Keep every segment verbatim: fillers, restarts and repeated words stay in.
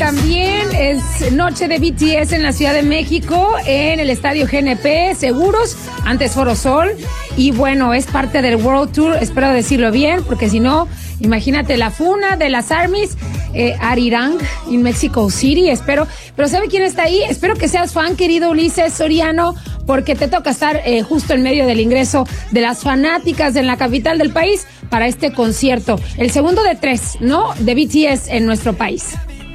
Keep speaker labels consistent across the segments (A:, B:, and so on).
A: también es noche de B T S en la Ciudad de México, en el estadio G N P, Seguros, antes Foro Sol. Y bueno, es parte del World Tour, espero decirlo bien, porque si no, imagínate la funa de las Armies, eh, Arirang, en Mexico City, espero. Pero ¿sabe quién está ahí? Espero que seas fan, querido Ulises Soriano, porque te toca estar eh, justo en medio del ingreso de las fanáticas en la capital del país para este concierto. El segundo de tres, ¿no? De B T S en nuestro país.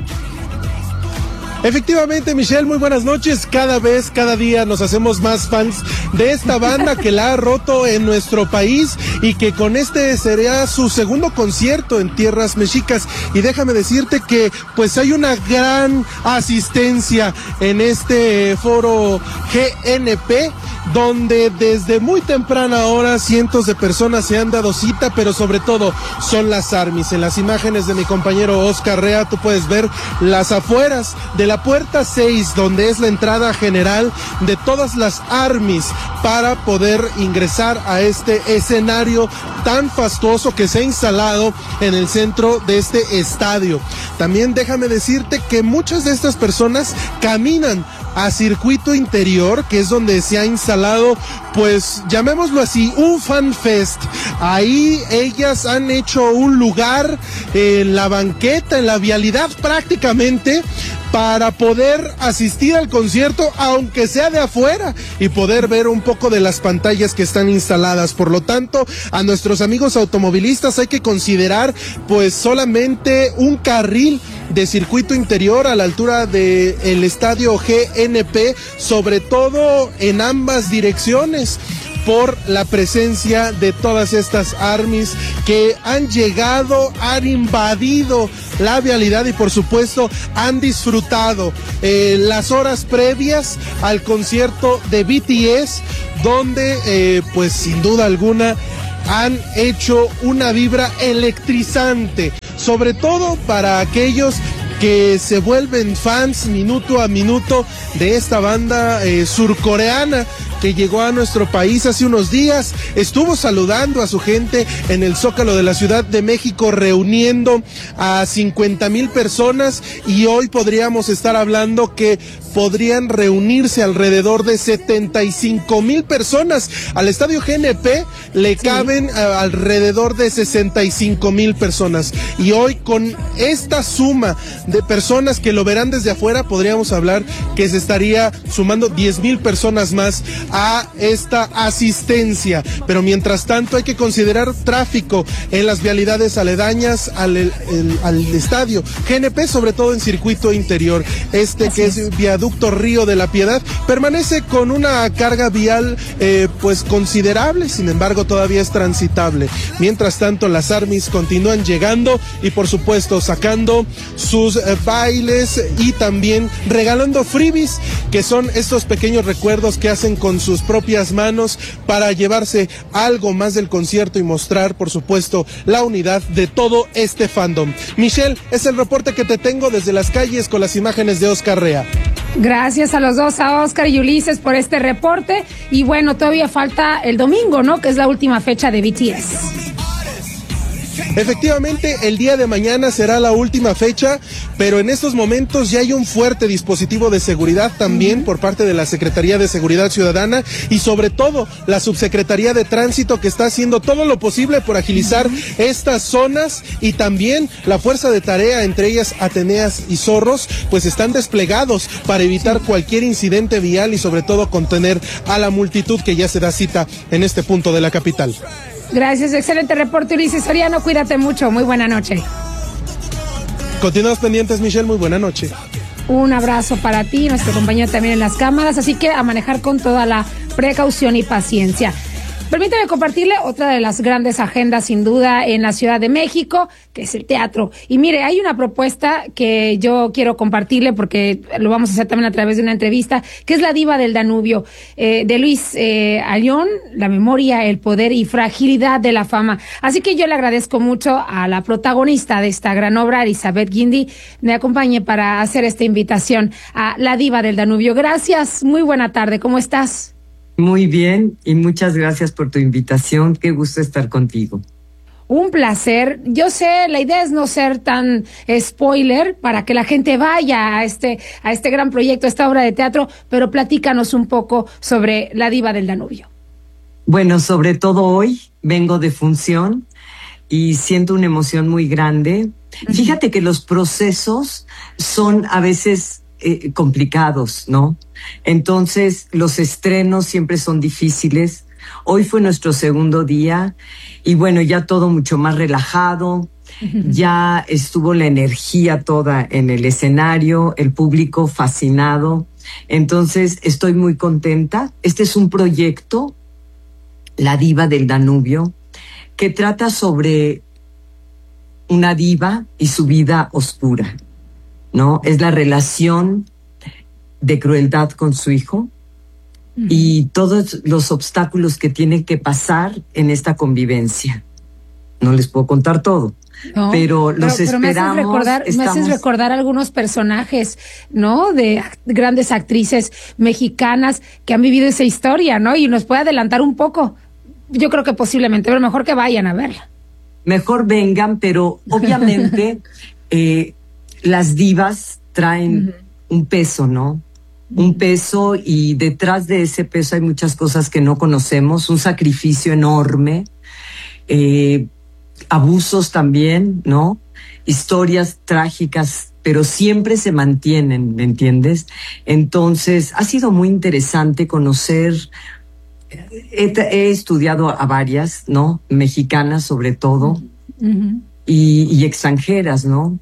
B: Efectivamente, Michelle, muy buenas noches. Cada vez, cada día nos hacemos más fans de esta banda que la ha roto en nuestro país y que con este sería su segundo concierto en tierras mexicas. Y déjame decirte que pues hay una gran asistencia en este foro G N P, donde desde muy temprana hora cientos de personas se han dado cita, pero sobre todo son las Armies. En las imágenes de mi compañero Oscar Rea tú puedes ver las afueras de la puerta seis, donde es la entrada general de todas las Armies para poder ingresar a este escenario tan fastuoso que se ha instalado en el centro de este estadio. También déjame decirte que muchas de estas personas caminan a circuito interior, que es donde se ha instalado, pues llamémoslo así, un fan fest. Ahí ellas han hecho un lugar en la banqueta, en la vialidad prácticamente, para poder asistir al concierto, aunque sea de afuera, y poder ver un poco de las pantallas que están instaladas. Por lo tanto, a nuestros amigos automovilistas hay que considerar pues solamente un carril de circuito interior a la altura del estadio G N P, sobre todo en ambas direcciones, por la presencia de todas estas Armies que han llegado, han invadido la vialidad y por supuesto han disfrutado eh, las horas previas al concierto de B T S, donde eh, pues sin duda alguna han hecho una vibra electrizante, sobre todo para aquellos que se vuelven fans minuto a minuto de esta banda eh, surcoreana que llegó a nuestro país hace unos días. Estuvo saludando a su gente en el Zócalo de la Ciudad de México, reuniendo a cincuenta mil personas, y hoy podríamos estar hablando que podrían reunirse alrededor de setenta y cinco mil personas. Al estadio G N P le sí. caben uh, alrededor de sesenta y cinco mil personas, y hoy con esta suma de personas que lo verán desde afuera, podríamos hablar que se estaría sumando diez mil personas más a esta asistencia. Pero mientras tanto hay que considerar tráfico en las vialidades aledañas al, el, el, al estadio G N P, sobre todo en circuito interior. Este Así que es, es viaducto Río de la Piedad permanece con una carga vial eh, pues considerable, sin embargo todavía es transitable. Mientras tanto las Armies continúan llegando y por supuesto sacando sus eh, bailes y también regalando freebies, que son estos pequeños recuerdos que hacen con sus propias manos para llevarse algo más del concierto y mostrar, por supuesto, la unidad de todo este fandom. Michelle, es el reporte que te tengo desde las calles con las imágenes de Oscar Rea.
A: Gracias a los dos, a Oscar y Ulises, por este reporte. Y bueno, todavía falta el domingo, ¿no? Que es la última fecha de B T S.
B: Efectivamente, el día de mañana será la última fecha, pero en estos momentos ya hay un fuerte dispositivo de seguridad también uh-huh. por parte de la Secretaría de Seguridad Ciudadana y sobre todo la Subsecretaría de Tránsito, que está haciendo todo lo posible por agilizar uh-huh. estas zonas, y también la Fuerza de Tarea, entre ellas Ateneas y Zorros, pues están desplegados para evitar sí. cualquier incidente vial y sobre todo contener a la multitud que ya se da cita en este punto de la capital.
A: Gracias, excelente reporte, Ulises Soriano, cuídate mucho, muy buena noche.
B: Continuamos pendientes, Michelle, muy buena noche.
A: Un abrazo para ti, nuestro compañero también en las cámaras, así que a manejar con toda la precaución y paciencia. Permítame compartirle otra de las grandes agendas, sin duda, en la Ciudad de México, que es el teatro. Y mire, hay una propuesta que yo quiero compartirle porque lo vamos a hacer también a través de una entrevista, que es La Diva del Danubio, eh, de Luis eh, Ayllón, La memoria, el poder y fragilidad de la fama. Así que yo le agradezco mucho a la protagonista de esta gran obra, Elizabeth Guindy, me acompañe para hacer esta invitación a La Diva del Danubio. Gracias, muy buena tarde, ¿cómo estás?
C: Muy bien, y muchas gracias por tu invitación. Qué gusto estar contigo.
A: un placer. Yo sé, la idea es no ser tan spoiler para que la gente vaya a este, a este gran proyecto, a esta obra de teatro, pero platícanos un poco sobre La Diva del Danubio.
C: Bueno, sobre todo hoy vengo de función y siento una emoción muy grande. Uh-huh. Fíjate que los procesos son a veces eh, complicados, ¿no? Entonces, los estrenos siempre son difíciles. Hoy fue nuestro segundo día y bueno, ya todo mucho más relajado. Uh-huh. Ya estuvo la energía toda en el escenario, el público fascinado. Entonces, estoy muy contenta. Este es un proyecto, La Diva del Danubio, que trata sobre una diva y su vida oscura, ¿no? Es la relación de crueldad con su hijo uh-huh. y todos los obstáculos que tiene que pasar en esta convivencia. No les puedo contar todo, no, pero los pero, pero esperamos.
A: Me haces, recordar, estamos... me haces recordar algunos personajes, ¿no? De grandes actrices mexicanas que han vivido esa historia, ¿no? Y nos puede adelantar un poco. Yo creo que posiblemente, pero mejor que vayan a verla.
C: Mejor vengan, pero obviamente eh, las divas traen uh-huh. un peso, ¿no? Uh-huh. Un peso, y detrás de ese peso hay muchas cosas que no conocemos, un sacrificio enorme, eh, abusos también, ¿no? Historias trágicas, pero siempre se mantienen, ¿me entiendes? Entonces, ha sido muy interesante conocer. He, he estudiado a varias, ¿no? Mexicanas sobre todo, uh-huh. y, y extranjeras, ¿no?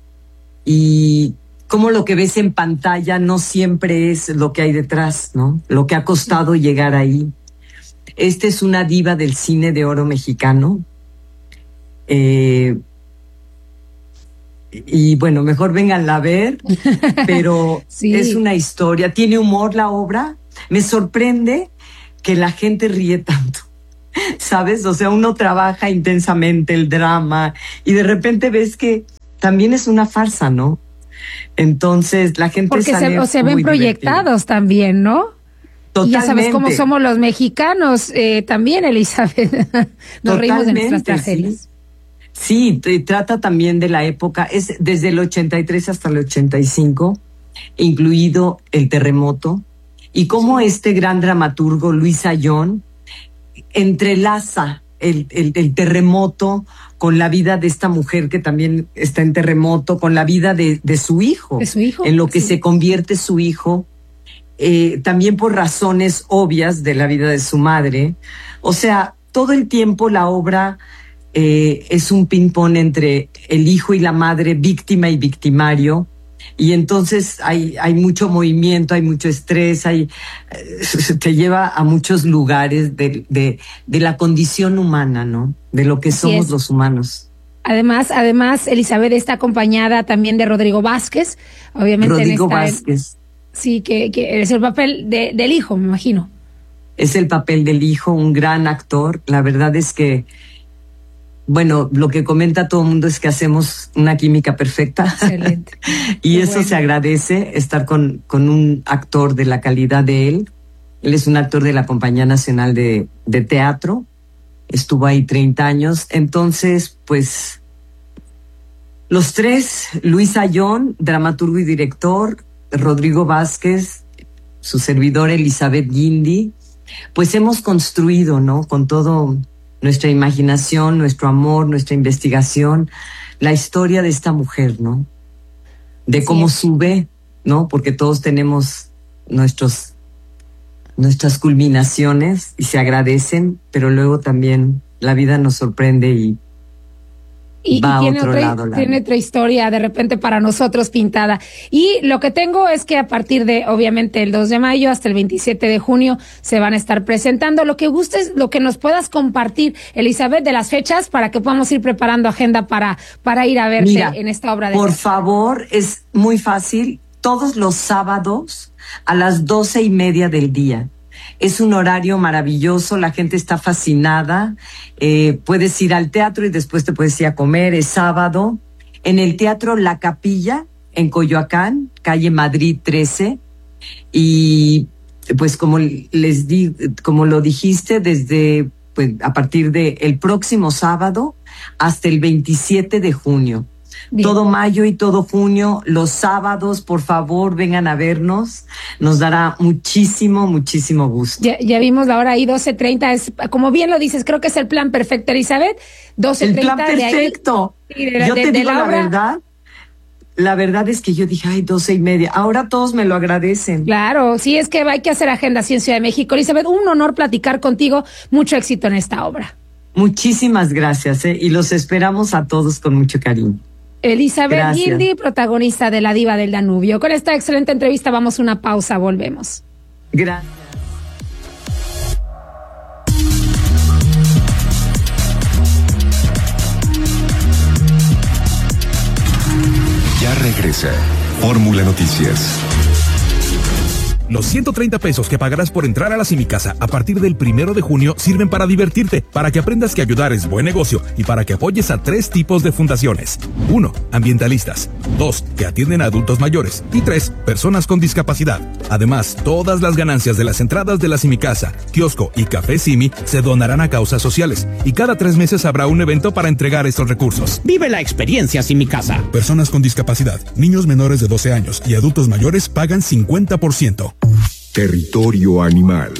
C: Y cómo lo que ves en pantalla no siempre es lo que hay detrás, ¿no? Lo que ha costado llegar ahí. Esta es una diva del cine de oro mexicano. Eh, y bueno, mejor vénganla a ver, pero sí. Es una historia. ¿Tiene humor la obra? Me sorprende que la gente ríe tanto, ¿sabes? O sea, uno trabaja intensamente el drama y de repente ves que también es una farsa, ¿no? Entonces la gente
A: Porque
C: sale
A: se, o se ven proyectados divertida. También, ¿no?
C: Totalmente.
A: Y ya sabes cómo somos los mexicanos eh, también, Elizabeth. Nos Totalmente, reímos de nuestras tragedias.
C: Sí, sí, trata también de la época, es desde el ochenta y tres hasta el ochenta y cinco, incluido el terremoto. Y cómo sí. Este gran dramaturgo, Luis Ayllón, entrelaza el, el, el terremoto con la vida de esta mujer que también está en terremoto, con la vida de, de su hijo.
A: ¿De su hijo?
C: En lo que
A: sí.
C: se convierte su hijo, eh, también por razones obvias de la vida de su madre. O sea, todo el tiempo la obra eh, es un ping-pong entre el hijo y la madre, víctima y victimario. Y entonces hay, hay mucho movimiento, hay mucho estrés, hay, eh, te lleva a muchos lugares de, de, de la condición humana, ¿no? De lo que Así somos es. Los humanos.
A: Además, además, Elizabeth está acompañada también de Rodrigo Vázquez, obviamente.
C: Rodrigo
A: en esta,
C: Vázquez.
A: Sí, que, que es el papel de, del hijo, me imagino.
C: Es el papel del hijo, un gran actor. La verdad es que, bueno, lo que comenta todo el mundo es que hacemos una química perfecta.
A: Excelente.
C: Y
A: Qué
C: eso
A: bueno.
C: Se agradece, estar con, con un actor de la calidad de él. Él es un actor de la Compañía Nacional de, de Teatro. Estuvo ahí treinta años. Entonces, pues, los tres, Luis Ayllón, dramaturgo y director, Rodrigo Vázquez, su servidor Elizabeth Guindy, pues hemos construido, ¿no? Con todo nuestra imaginación, nuestro amor, nuestra investigación, la historia de esta mujer, ¿no? De cómo sí. sube, ¿no? Porque todos tenemos nuestros, nuestras culminaciones y se agradecen, pero luego también la vida nos sorprende y
A: Y,
C: va
A: y tiene,
C: a otro
A: otra,
C: lado,
A: tiene otra historia de repente para nosotros pintada. Y lo que tengo es que a partir de, obviamente, el dos de mayo hasta el veintisiete de junio se van a estar presentando. Lo que gustes, lo que nos puedas compartir, Elizabeth, de las fechas para que podamos ir preparando agenda para, para ir a verte Mira, en esta obra de
C: por
A: teatro.
C: favor, es muy fácil. Todos los sábados a las doce y media del día. Es un horario maravilloso, la gente está fascinada. Eh, puedes ir al teatro y después te puedes ir a comer. Es sábado en el Teatro La Capilla, en Coyoacán, calle Madrid trece. Y pues como les di, como lo dijiste, desde pues, a partir de el próximo sábado hasta el veintisiete de junio. Bien. Todo mayo y todo junio, los sábados, por favor, vengan a vernos. Nos dará muchísimo, muchísimo gusto.
A: Ya, ya vimos la hora ahí, doce treinta, es, como bien lo dices, creo que es el plan perfecto, Elizabeth. doce treinta.
C: El plan perfecto.
A: De ahí, de,
C: yo
A: de,
C: te
A: de
C: digo
A: la,
C: la verdad. La verdad es que yo dije, ay, doce y media. Ahora todos me lo agradecen.
A: Claro, sí, es que hay que hacer agenda así en Ciudad de México. Elizabeth, un honor platicar contigo. Mucho éxito en esta obra.
C: Muchísimas gracias, ¿eh? Y los esperamos a todos con mucho cariño.
A: Elizabeth Guindy, protagonista de La Diva del Danubio. Con esta excelente entrevista vamos a una pausa, volvemos.
C: Gracias.
D: Ya regresa Fórmula Noticias.
E: Los ciento treinta pesos que pagarás por entrar a la Simicasa a partir del primero de junio sirven para divertirte, para que aprendas que ayudar es buen negocio y para que apoyes a tres tipos de fundaciones. Uno, ambientalistas. Dos, que atienden a adultos mayores. Y tres, personas con discapacidad. Además, todas las ganancias de las entradas de la Simicasa, kiosco y Café Simi se donarán a causas sociales. Y cada tres meses habrá un evento para entregar estos recursos.
F: Vive la experiencia Simicasa.
E: Personas con discapacidad, niños menores de doce años y adultos mayores pagan cincuenta por ciento.
D: Territorio Animal.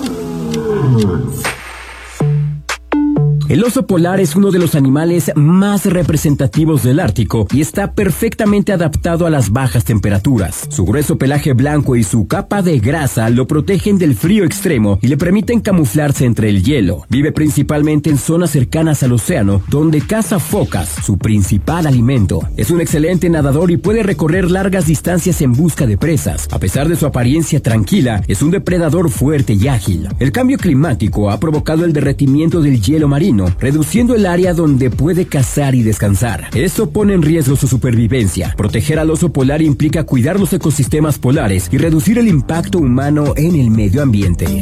F: El oso polar es uno de los animales más representativos del Ártico y está perfectamente adaptado a las bajas temperaturas. Su grueso pelaje blanco y su capa de grasa lo protegen del frío extremo y le permiten camuflarse entre el hielo. Vive principalmente en zonas cercanas al océano, donde caza focas, su principal alimento. Es un excelente nadador y puede recorrer largas distancias en busca de presas. A pesar de su apariencia tranquila, es un depredador fuerte y ágil. El cambio climático ha provocado el derretimiento del hielo marino, reduciendo el área donde puede cazar y descansar. Esto pone en riesgo su supervivencia. Proteger al oso polar implica cuidar los ecosistemas polares y reducir el impacto humano en el medio ambiente.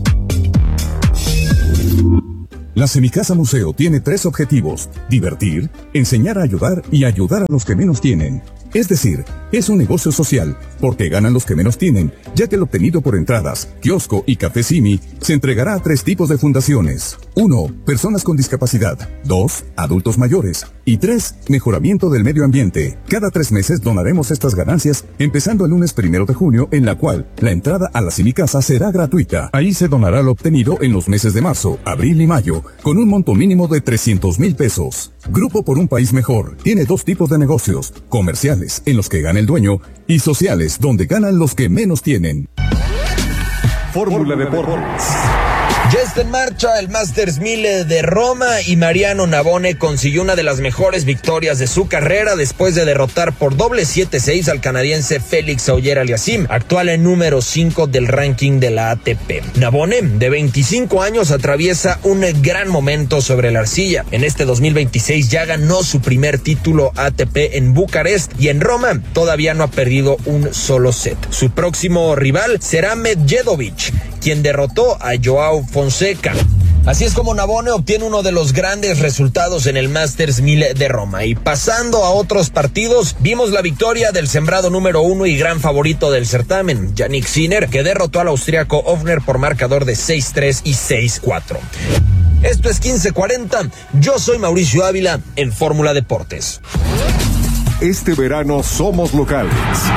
D: La Semicasa Museo tiene tres objetivos: divertir, enseñar a ayudar y ayudar a los que menos tienen. Es decir, es un negocio social, porque ganan los que menos tienen, ya que lo obtenido por entradas, kiosco y Café Simi se entregará a tres tipos de fundaciones. Uno, personas con discapacidad. Dos, adultos mayores. Y tres, mejoramiento del medio ambiente. Cada tres meses donaremos estas ganancias, empezando el lunes primero de junio, en la cual la entrada a la Simicasa será gratuita. Ahí se donará lo obtenido en los meses de marzo, abril y mayo, con un monto mínimo de trescientos mil pesos. Grupo por un País Mejor tiene dos tipos de negocios: comerciales, en los que gana el dueño, y sociales, donde ganan los que menos tienen. Fórmula Deportes.
G: Ya está en marcha el Masters mil de Roma y Mariano Navone consiguió una de las mejores victorias de su carrera después de derrotar por doble siete seis al canadiense Félix Auger-Aliassime, actual en número cinco del ranking de la A T P. Navone, de veinticinco años, atraviesa un gran momento sobre la arcilla. En este dos mil veintiséis ya ganó su primer título A T P en Bucarest y en Roma todavía no ha perdido un solo set. Su próximo rival será Medjedovic, quien derrotó a Joao Fonseca. Así es como Navone obtiene uno de los grandes resultados en el Masters mil de Roma. Y pasando a otros partidos, vimos la victoria del sembrado número uno y gran favorito del certamen, Jannik Sinner, que derrotó al austriaco Ofner por marcador de seis tres y seis cuatro. Esto es quince cuarenta, yo soy Mauricio Ávila en Fórmula Deportes.
D: Este verano somos locales.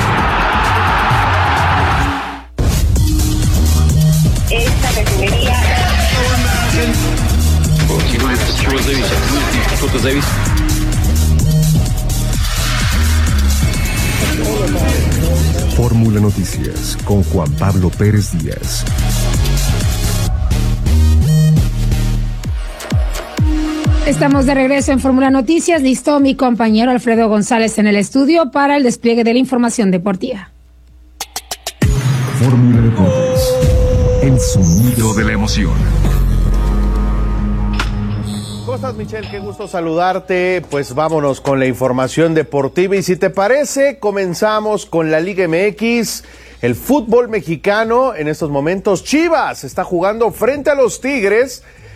H: Esta refinería.
D: Fórmula Noticias con Juan Pablo Pérez Díaz.
A: Estamos de regreso en Fórmula Noticias. Listo mi compañero Alfredo González en el estudio para el despliegue de la información deportiva.
D: Fórmula Deportes. El sonido de la emoción.
I: ¿Cómo estás, Michelle? Qué gusto saludarte. Pues vámonos con la información deportiva. Y si te parece, comenzamos con la Liga M X. El fútbol mexicano en estos momentos. Chivas está jugando frente a los Tigres.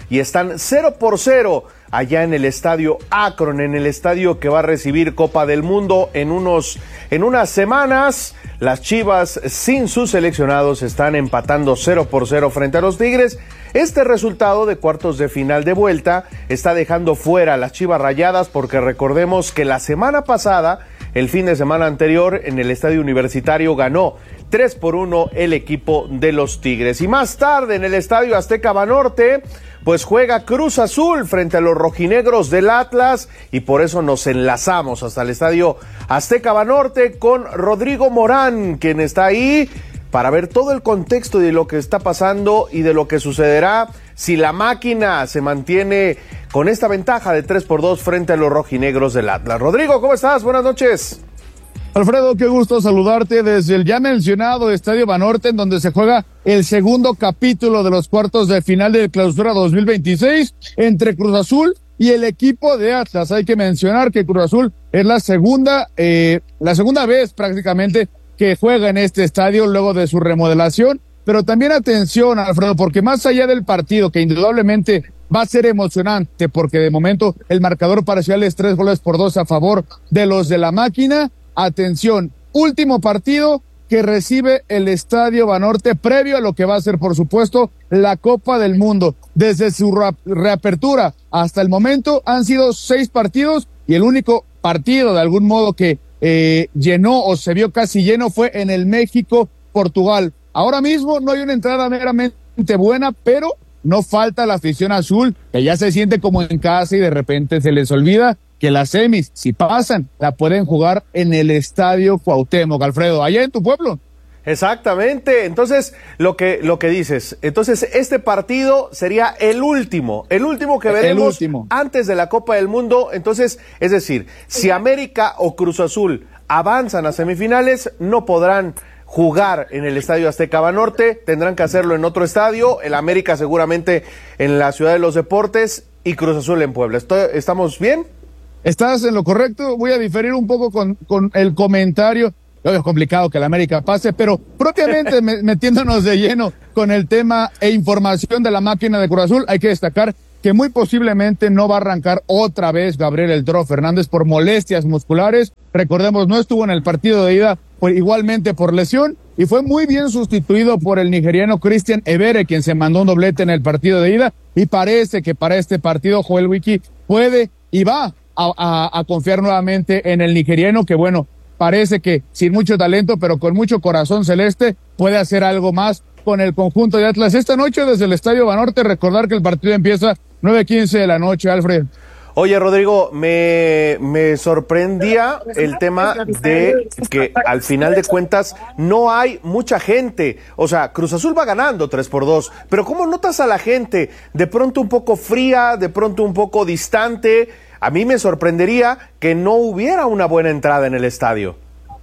I: y están cero por cero allá en el estadio Akron, en el estadio que va a recibir Copa del Mundo en unos, en unas semanas. Las Chivas sin sus seleccionados están empatando cero por cero frente a los Tigres. Este resultado de cuartos de final de vuelta está dejando fuera a las Chivas Rayadas, porque recordemos que la semana pasada, el fin de semana anterior, en el estadio Universitario ganó tres por uno el equipo de los Tigres. Y más tarde en el estadio Azteca Banorte, pues juega Cruz Azul frente a los rojinegros del Atlas, y por eso nos enlazamos hasta el estadio Azteca Banorte con Rodrigo Morán, quien está ahí para ver todo el contexto de lo que está pasando y de lo que sucederá si la máquina se mantiene con esta ventaja de tres por dos frente a los rojinegros del Atlas. Rodrigo, ¿cómo estás? Buenas noches.
J: Alfredo, qué gusto saludarte desde el ya mencionado Estadio Banorte, en donde se juega el segundo capítulo de los cuartos de final de Clausura dos mil veintiséis entre Cruz Azul y el equipo de Atlas. Hay que mencionar que Cruz Azul es la segunda, eh, la segunda vez prácticamente que juega en este estadio luego de su remodelación. Pero también atención, Alfredo, porque más allá del partido, que indudablemente va a ser emocionante, porque de momento el marcador parcial es tres goles por dos a favor de los de la máquina. Atención, último partido que recibe el Estadio Banorte previo a lo que va a ser, por supuesto, la Copa del Mundo. Desde su reapertura hasta el momento han sido seis partidos, y el único partido de algún modo que eh, llenó o se vio casi lleno fue en el México-Portugal. Ahora mismo no hay una entrada meramente buena, pero no falta la afición azul, que ya se siente como en casa, y de repente se les olvida que las semis, si pasan, la pueden jugar en el Estadio Cuauhtémoc, Alfredo, allá en tu pueblo.
I: Exactamente, entonces lo que lo que dices, entonces este partido sería el último, el último que veremos último. antes de la Copa del Mundo. Entonces, es decir, si América o Cruz Azul avanzan a semifinales, no podrán jugar en el Estadio Azteca Banorte, tendrán que hacerlo en otro estadio, el América seguramente en la Ciudad de los Deportes y Cruz Azul en Puebla. ¿Estamos bien?
J: Estás en lo correcto. Voy a diferir un poco con, con el comentario. Es complicado que el América pase, pero propiamente metiéndonos de lleno con el tema e información de la máquina de Cruz Azul, hay que destacar que muy posiblemente no va a arrancar otra vez Gabriel El Toro Fernández por molestias musculares. Recordemos, no estuvo en el partido de ida, pues igualmente por lesión, y fue muy bien sustituido por el nigeriano Christian Ebere, quien se mandó un doblete en el partido de ida, y parece que para este partido Joel Wiki puede y va a, a, a confiar nuevamente en el nigeriano, que bueno, parece que sin mucho talento, pero con mucho corazón celeste, puede hacer algo más con el conjunto de Atlas. Esta noche desde el Estadio Banorte, recordar que el partido empieza nueve quince de la noche, Alfred.
I: Oye, Rodrigo, me, me sorprendía el tema de que al final de cuentas no hay mucha gente. O sea, Cruz Azul va ganando tres por dos, pero ¿cómo notas a la gente? De pronto un poco fría, de pronto un poco distante. A mí me sorprendería que no hubiera una buena entrada en el estadio.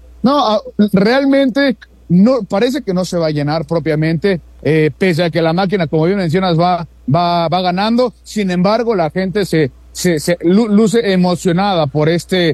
J: No, realmente no, parece que no se va a llenar propiamente, eh, pese a que la máquina, como bien mencionas, va, va, va ganando. Sin embargo, la gente se, se, se luce emocionada por este,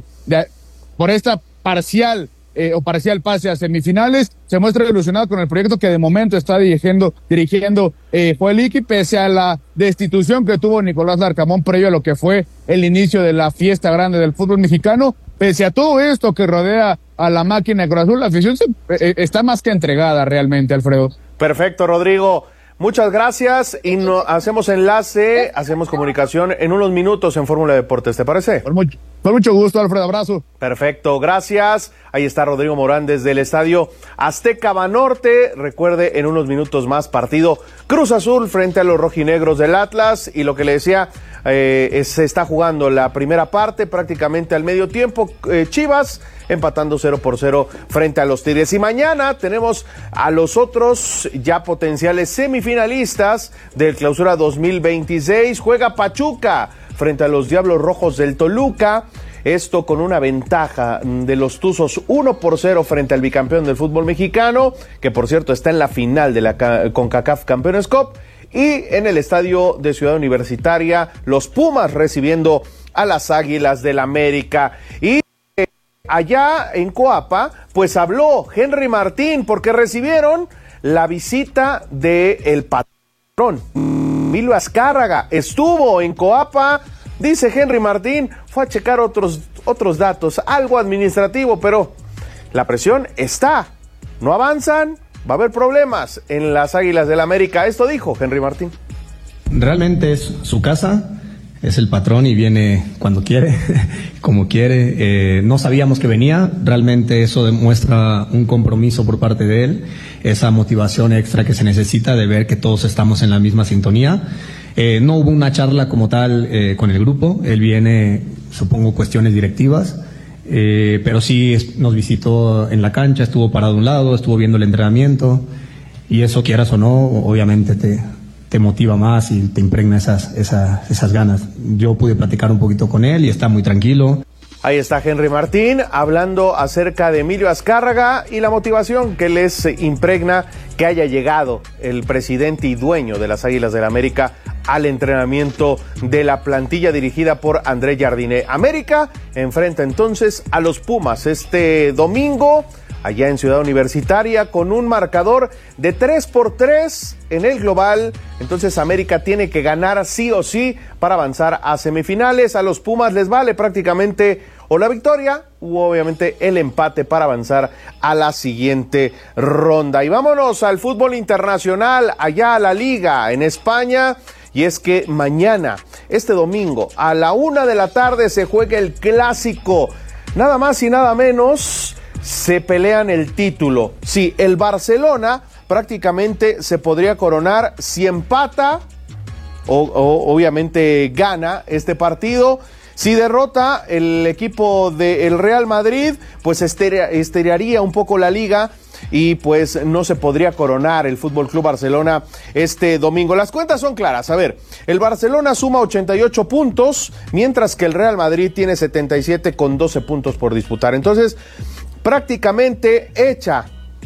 J: por esta parcial eh, o parcial pase a semifinales. Se muestra ilusionado con el proyecto que de momento está dirigiendo, dirigiendo eh, Joel Wiki, pese a la destitución que tuvo Nicolás Larcamón previo a lo que fue el inicio de la fiesta grande del fútbol mexicano. Pese a todo esto que rodea a la máquina de Cruz Azul, la afición se, eh, está más que entregada realmente, Alfredo.
I: Perfecto, Rodrigo. Muchas gracias y no, hacemos enlace, hacemos comunicación en unos minutos en Fórmula Deportes, ¿te parece?
J: Con mucho, con mucho gusto, Alfredo, abrazo.
I: Perfecto, gracias. Ahí está Rodrigo Morán desde el Estadio Azteca Banorte. Recuerde, en unos minutos más partido Cruz Azul frente a los rojinegros del Atlas, y lo que le decía, eh, se está jugando la primera parte prácticamente al medio tiempo. eh, Chivas empatando cero por cero frente a los Tigres. Y mañana tenemos a los otros ya potenciales semifinalistas del Clausura dos mil veintiséis. Juega Pachuca frente a los Diablos Rojos del Toluca. Esto con una ventaja de los Tuzos uno por cero frente al bicampeón del fútbol mexicano, que por cierto está en la final de la CONCACAF Campeones Cup. Y en el estadio de Ciudad Universitaria, los Pumas recibiendo a las Águilas del América. Y allá en Coapa, pues habló Henry Martín, porque recibieron la visita del patrón. Emilio Azcárraga estuvo en Coapa, dice Henry Martín, fue a checar otros, otros datos, algo administrativo, pero la presión está, no avanzan, va a haber problemas en las Águilas del América. Esto dijo Henry Martín.
K: Realmente es su casa, es el patrón y viene cuando quiere, como quiere. Eh, no sabíamos que venía, realmente eso demuestra un compromiso por parte de él, esa motivación extra que se necesita de ver que todos estamos en la misma sintonía. Eh, no hubo una charla como tal eh, con el grupo, él viene, supongo, cuestiones directivas. Eh, pero sí es, nos visitó en la cancha, estuvo parado a un lado, estuvo viendo el entrenamiento y eso, quieras o no, obviamente te, te motiva más y te impregna esas, esas, esas ganas. Yo pude platicar un poquito con él y está muy tranquilo.
I: Ahí está Henry Martín hablando acerca de Emilio Azcárraga y la motivación que les impregna que haya llegado el presidente y dueño de las Águilas del América al entrenamiento de la plantilla dirigida por André Jardiné. América enfrenta entonces a los Pumas este domingo allá en Ciudad Universitaria con un marcador de tres por tres en el global. Entonces América tiene que ganar sí o sí para avanzar a semifinales. A los Pumas les vale prácticamente o la victoria u obviamente el empate para avanzar a la siguiente ronda. Y vámonos al fútbol internacional, allá a la Liga en España. Y es que mañana, este domingo, a la una de la tarde se juega el clásico. Nada más y nada menos, se pelean el título. Sí, el Barcelona prácticamente se podría coronar si empata o, o obviamente gana este partido. Si derrota el equipo del Real Madrid, pues esterearía un poco la liga y pues no se podría coronar el Fútbol Club Barcelona este domingo. Las cuentas son claras. A ver, el Barcelona suma ochenta y ocho puntos, mientras que el Real Madrid tiene setenta y siete con doce puntos por disputar. Entonces, prácticamente hecha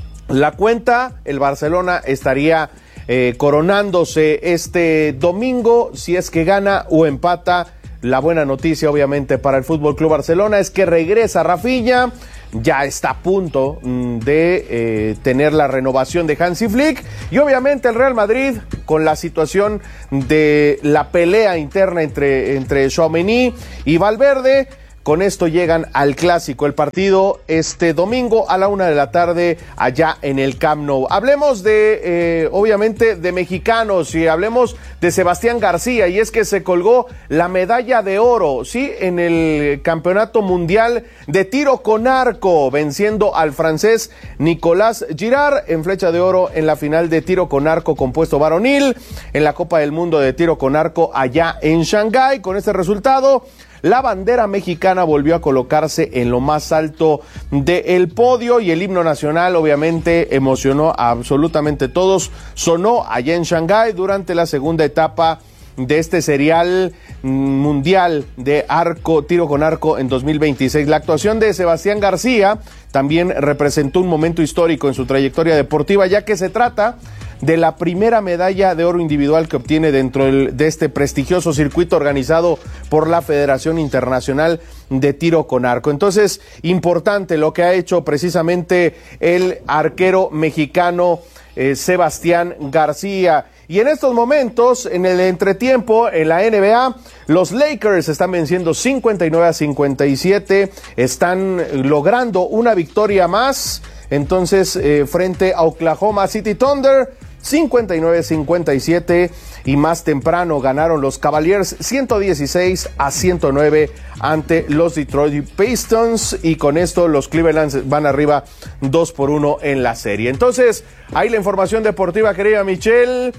I: la cuenta, el Barcelona estaría eh, coronándose este domingo si es que gana o empata. La buena noticia, obviamente, para el Fútbol Club Barcelona es que regresa Rafinha, ya está a punto de eh, tener la renovación de Hansi Flick, y obviamente el Real Madrid, con la situación de la pelea interna entre, entre Tchouaméni y Valverde. Con esto llegan al clásico, el partido este domingo a la una de la tarde allá en el Camp Nou. Hablemos de, eh, obviamente, de mexicanos y hablemos de Sebastián García, y es que se colgó la medalla de oro, sí, en el Campeonato Mundial de Tiro con Arco, venciendo al francés Nicolas Girard en flecha de oro en la final de tiro con arco compuesto varonil en la Copa del Mundo de Tiro con Arco allá en Shanghái. Con este resultado, la bandera mexicana volvió a colocarse en lo más alto del podio y el himno nacional obviamente emocionó a absolutamente todos. Sonó allá en Shanghái durante la segunda etapa de este serial mundial de arco, tiro con arco en dos mil veintiséis. La actuación de Sebastián García también representó un momento histórico en su trayectoria deportiva, ya que se trata de la primera medalla de oro individual que obtiene dentro del, de este prestigioso circuito organizado por la Federación Internacional de Tiro con Arco. Entonces, importante lo que ha hecho precisamente el arquero mexicano eh, Sebastián García. Y en estos momentos, en el entretiempo, en la N B A, los Lakers están venciendo cincuenta y nueve a cincuenta y siete, están logrando una victoria más, entonces, eh, frente a Oklahoma City Thunder, cincuenta y nueve a cincuenta y siete, y más temprano ganaron los Cavaliers ciento dieciséis a ciento nueve ante los Detroit Pistons, y con esto los Cleveland van arriba dos por uno en la serie. Entonces, ahí la información deportiva, querida Michelle.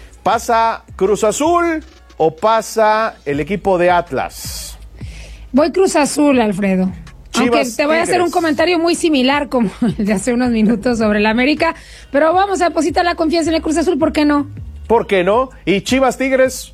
I: ¿Pasa Cruz Azul o pasa el equipo de Atlas?
A: Voy Cruz Azul, Alfredo.
I: Chivas,
A: Aunque te voy a hacer un comentario muy similar como el de hace unos minutos sobre el América, pero vamos a depositar la confianza en el Cruz Azul, ¿por qué no?
I: ¿Por qué no? ¿Y Chivas Tigres?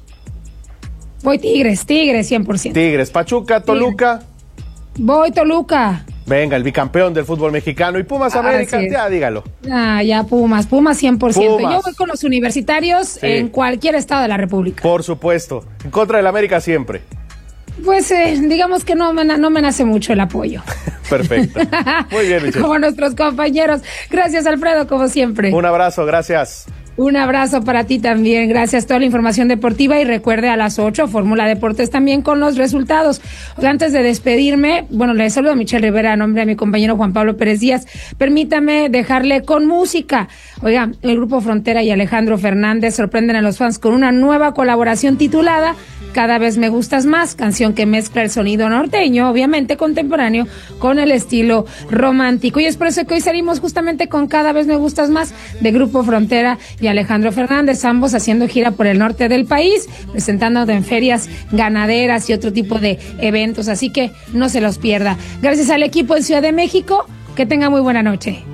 A: Voy Tigres, Tigres cien por ciento.
I: Tigres, Pachuca, Toluca.
A: Voy Toluca.
I: Venga, el bicampeón del fútbol mexicano. Y Pumas América, ya dígalo.
A: Ah, ya Pumas, Pumas cien por ciento.
I: Pumas.
A: Yo voy con los universitarios sí. En cualquier estado de la República.
I: Por supuesto, en contra del América siempre.
A: Pues eh, digamos que no me, no me nace mucho el apoyo.
I: Perfecto. Muy bien, Michelle.
A: Como nuestros compañeros. Gracias, Alfredo, como siempre.
I: Un abrazo, gracias.
A: Un abrazo para ti también. Gracias. Toda la información deportiva y recuerde a las ocho, Fórmula Deportes también con los resultados. Antes de despedirme, bueno, le saludo a Michelle Rivera a nombre de mi compañero Juan Pablo Pérez Díaz. Permítame dejarle con música. Oiga, el Grupo Frontera y Alejandro Fernández sorprenden a los fans con una nueva colaboración titulada Cada vez me gustas más, canción que mezcla el sonido norteño, obviamente contemporáneo, con el estilo romántico. Y es por eso que hoy salimos justamente con Cada vez me gustas más, de Grupo Frontera y Alejandro Fernández, ambos haciendo gira por el norte del país, presentando en ferias ganaderas y otro tipo de eventos, así que no se los pierda. Gracias al equipo en Ciudad de México, que tenga muy buena noche.